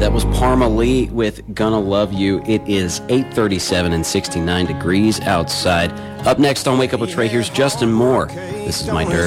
That was Parma Lee with Gonna Love You. It is 8:37 and 69 degrees outside. Up next on Wake Up with Trey, here's Justin Moore. This is My Dirt.